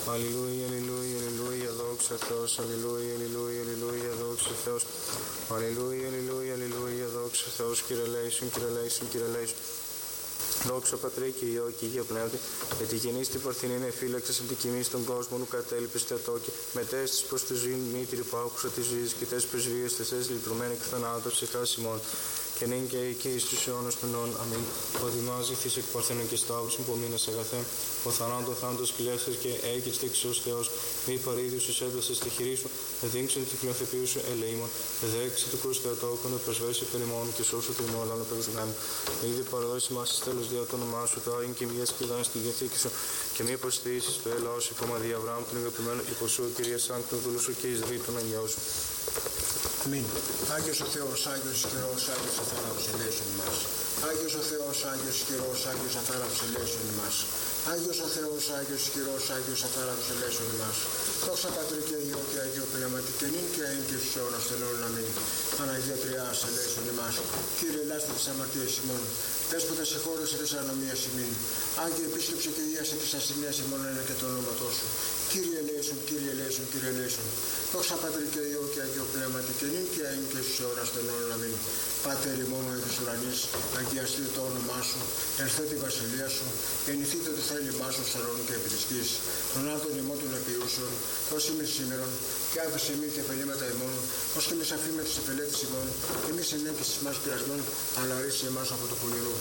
Αλληλούια, αλληλούια, αλληλούια, δόξα Θεός, αλληλούια, αλληλούια, αλληλούια, δόξα Θεός. Αλληλούια, αλληλούια, αλληλούια, δόξα Θεός, Κύριε Λέησον, Κύριε Λέησον, Κύριε Λέησον. Δόξα Πατρί και Υιό και Αγία Πνεύματι, γιατί γεννής την παρθενήν εφύλαξες εν την κοιμή στον κόσμο νου κατέλειπες θεατόκη, μετέστης προς τη ζωή μήτηρη πάκουσα της ζωής και τες πρεσβείες τες λυτρωμένη εκ θανάτου ψυχάς ημών. Και νυν και εκεί εις τους αιώνας των αιώνων. Αμήν. Ο δημάζηθης εκ παρθένων και σταύρους που μήνας αγαθέ, ο θάνατος κλέφτες και έγκυς δεξιός Θεός, μη παρήδιους εις έντασες στη χειρή σου, εδείξε την κλειοθεπίου σου ελεήμων, εδέξε του κρούς θεατόκον, επεσβέσει τον ημών και σώσου του ημών αλλά πεγισμένου. Ήδη παραδώσει μας εις τέλος δια το όνομά σου, το άγιν και μιας κλειδάνης στη διαθήκη σου, και μη αποστήσεις το έλαος σου, κομμαδί Αβραάμ τον αγαπημένο υποσού, Κυρία Σάνκτον δούλου σου και εις δι των αγιών σου. Αμήν. Άγιος ο Θεός, Άγιος καιρός, Άγιος αθάνατος ελέησον ημάς. Άγιος ο Θεός, Άγιος καιρός, Άγιος αθάνατος ελέησον ημάς. Άγιος ο Θεός, Άγιος καιρός, Άγιος αθάνατος ελέησον ημάς. Δόξα Πατρί και Υιό και Αγίο Πνεύματι και νυν και αΐν και στους αιώνας των αιώνων. Αμήν. Παναγία Τριάς ελέησον ημάς. Κύριε ελάστε τις αμαρτίες ημών. Δέσποτα συγχώρεσαι της ανομίας ημίν. Άγιε επίσκεψε και ίασε της ασθενείας ημών ένα και το όνοματό σου. Κύριε ελέησον, Κύριε ελέησον, Κύριε ελέησον. Δόξα Πατρί και Υιό και Αγίο Πνεύματι και νυν και αΐν και στους αιώνας των αιώνων. Αμήν. Πάτερ ημών εις τους ουρανείς, αγιαστεί το όνομά σου, ερθέ τη βασιλεία σου, γεννηθείτε το θέλημά σου στον ουρανό και επί της γης. Τον άρτον ημών των επιούσεων, δώσε ημίς σήμερον, και άφησε ημίν και επελήματα ημών, ως και εμείς αφήνουμε τις επελέτες ημών, εμείς ενέγκησης μας πειρασμών, αλλά ρίσε εμάς από το πονηρού.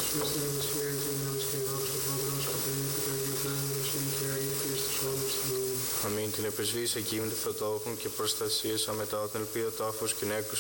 Αμήν. Την επεσβής εκείνη των θεοτόχων και προστασίασα μετά την ελπίδα τάφος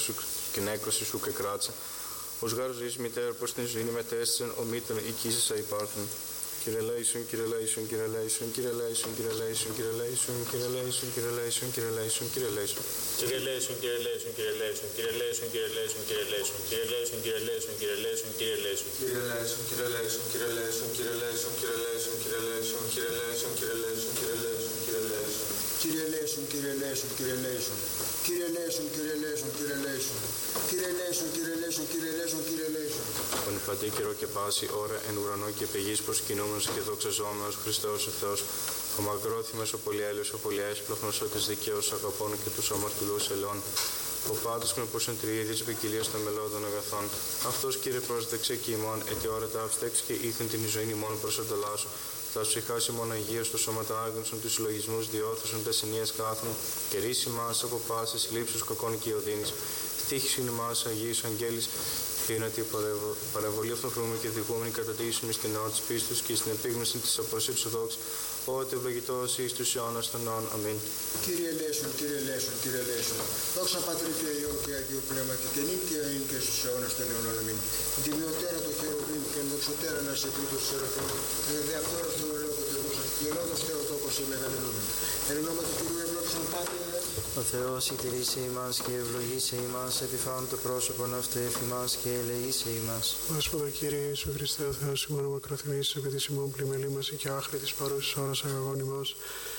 και νέκρωση σου και κράτσα. Ως γάρος ζεις μητέρα προς την ζωή μετέστησεν, ο μήτων οικίσασα υπάρχον. Κύριε Λέησον, Κύριε Λέησον, Κύριε Λέησον, Κύριε Λέησον, Κύριε Λέησον, Κύριε Λέησον, Κύριε Λέησον, Κύριε Λέησον, Κύριε Λέησον, Κύριε Λέησον. Κύριε Λέησον, Κύριε Λέησον, Κύριε Λέησον, Κύριε Λέησον, Κύριε Λέησον, Κύριε Λέησον, Κύριε Λέησον, Κύριε Λέησον, Κύριε Λέησον, Κύριε Λέησον. Κύριε Λέησον, Κύριε Λέησον, Κύριε Λέησον, Κύριε Λέησον, Κύριε Λέησον, Κύριε Λέησον, Κύριε Λέησον, Κύριε Λέησον, Κύριε Λέησον, Κύριε Λέησον. Κύριε Λέησον, Κύριε Λέησον, Κύριε Λέησον. Κύριε Λέησον, Κύριε Λέησον, Κύριε Λέησον. Κύριε Λέησον, Κύριε Λέησον, Κύριε Λέησον, Κύριε Λέησον. Τον υπατή καιρό και πάση ώρα εν ουρανό και πηγής προσκυνούμενος και δοξαζόμενος Χριστός ο Θεός, ο μακρόθυμος, ο πολυέλεος, ο πολυέσπλαχνος, ο της δικαίως αγαπών και τους αμαρτωλούς ελαιών, ο πάντως με προσεντριή της ποικιλίας των μελώδων αγαθών. Αυτός, Κύριε, πρόσδεξε και ημών, ετι ώρα τα αυστέξ και ήθεν την ζωή ημών προς οντολάσου. Τα ψυχάς ημών αγίας, το σώματα άγνωσον, τους συλλογισμούς διόρθωσον, τα συνείας κάθων, και ρίση μας από πάσης λήψους κακών και οδύνης. Τύχης είναι μας αγίους αγγέλης, φύνατη παραβολή αυτοχρούμη και δικούμενη κατατήσιμης και νεό της πίστους και στην επίγνωση της αποσύψου δόξ, ότι ευλογητός εις τους αιώνας των αιώνων. Αμήν. Κύριε Λέησον, Κύριε Λέησον, Κύριε Λέησον. Δόξα Πατρί και Υιό και Αγίου Πνεύματι και νυν και αΐν και στους αιώνας των αιώνων. Αμήν. Την τιμιωτέρα το χερουβίμ και ενδοξωτέρα να σε πλήττω της ερωθήν, εν διαπτώρας του ελόγου και δόξα, γελώδος Θεοτόκος σε μεγαλυνούμεν. Εν ονόματι του Κυρίου ευλόγησον Πάτερ. Ο Θεός ιτηρήσε ημάς και ευλογήσε ημάς, επιφάνει το πρόσωπον αυτού εφημάς και ελεήσε ημάς. Δέσποτα Κύριε Ιησού Χριστέ, ο Θεός ημών ο μακροθυμής, επί της ημών πλημελήμαση και άχρη της παρούσης ώρας αγαγών ημάς,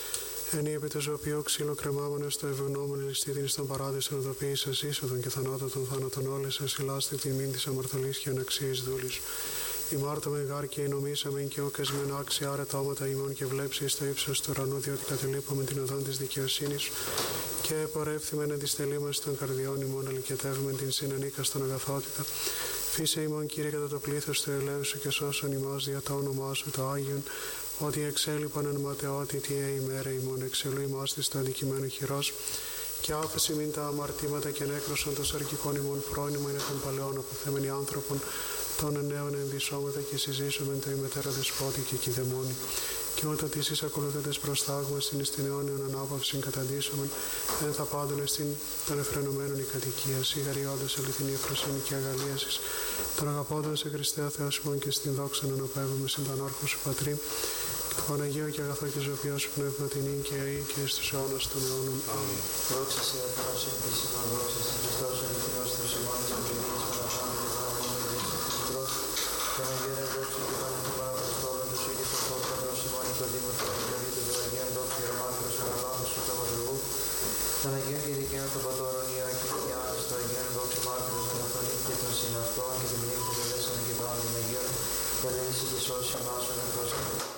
εν επί το ζωοποιό ξύλο κρεμάμενος το ευγνώμων ληστήτην στον παράδεισον οδοποίησας είσοδον και θανάτων των θάνατων όλες ασυλάστη τιμήν της αμαρτωλής και αναξίας δούλης. Ημάρτωμεν γάρ και ενομήσαμεν και όκεσμεν άξια άρετα όματα ημών και βλέψει στο ύψος του ουρανού, διότι κατελείπομεν την οδόν της δικαιοσύνης και πορεύθυμεν εν της τελήμωσης των καρδιών ημών, αλικετεύμεν την συνενίκα στον αγαθότητα. Φύσε ημών, Κύριε, κατά το πλήθος του ελέου σου και σώσον ημάς δια το όνομά σου το Άγιον, ότι εξέλιπαν εν ματαιότητη ημέρα ημών, εξελού ημάς της το αντικειμένο χειρός, και άφεση μην τα αμαρτήματα και νέκρωσον το σαρκικών ημών φρόνημα είναι των παλαιών αποθέμενοι άνθρωπων, των νέων ενδυσσόμεθα και συζήσομεν το ημετέρα δεσπότη και κηδεμόνη. Και όταν τις εις ακολουθέτες προστάγμασιν εις την αιώνιον ανάπαυσιν καταντήσομεν, εν θα πάντων εστιν των εφρενωμένων η κατοικία, σιγαριώντας αληθινή ευφροσύνη και αγαλίασης, των αγαπώντων σε Χριστέ ο Θεός ημών και στην δόξα να αναπέμπουμε συν τον όρχο σου Πατρί, το Παναγίο και αγαθό και ζωοποιό σου πνεύμα την ίν και αή και στους αιώνας των αιώνων. Αμήν. Δόξα σε Θεός επίσημα, δόξα σε Χριστός ο αληθινός Θεός ημών, της ευλογίας παραπάνω και παραπάνω η δείξη της Υιός, Παναγία δόξα και πάνω του Παναγιστόλου του και στον φως Πατρός ημών, Νικοδήμου του Αγγελή του Βελαγίαν, δόξα και ρομάτρος παραπάνω του Θεματουργού, Παναγία και δικαίων των Πατώρων Ιωακήμ και Άννης του Αγίων, δόξα μάρτυρος αναφωνή και των συναυτών και την μνήμη που δέσαμε και πάνω των Αγίων, και ελέγχει και σώσει εμάς ο νεκρός.